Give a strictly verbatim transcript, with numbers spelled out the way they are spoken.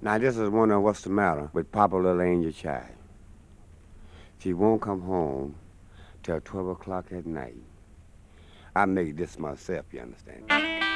Now, this is one of what's the matter with Papa Little Angel Child. She won't come home till twelve o'clock at night. I make this myself, you understand?